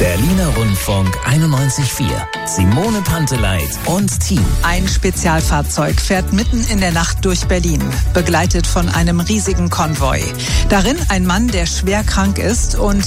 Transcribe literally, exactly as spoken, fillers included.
Berliner Rundfunk einundneunzig Komma vier. Simone Panteleit und Team. Ein Spezialfahrzeug fährt mitten in der Nacht durch Berlin, begleitet von einem riesigen Konvoi. Darin ein Mann, der schwer krank ist und